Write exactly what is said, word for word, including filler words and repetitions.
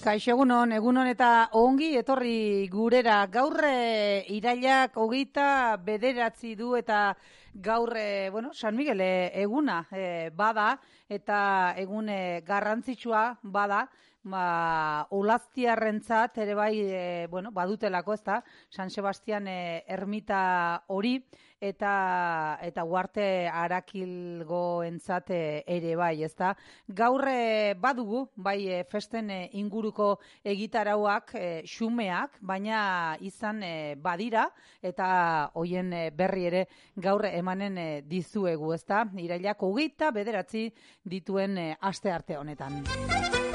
Kaixo egunon, egunon eta ongi etorri gurera. Gaur e, irailak hogeita bederatzi du eta gaur, e, bueno, San Miguel e, eguna e, bada eta egun e, garrantzitsua bada. Ba, olaztiarrentzat ere bai, e, bueno, badutelako, ezta, San Sebastian e, ermita hori eta eta Uarte Arakilgoentzat e, ere bai, ezta. Gaur e, badugu, bai e, festen e, inguruko egitarauak e, xumeak, baina izan e, badira eta hoien e, berri ere gaur emanen e, dizuegu, ezta. Irailak hogeita bederatzi dituen e, aste arte honetan.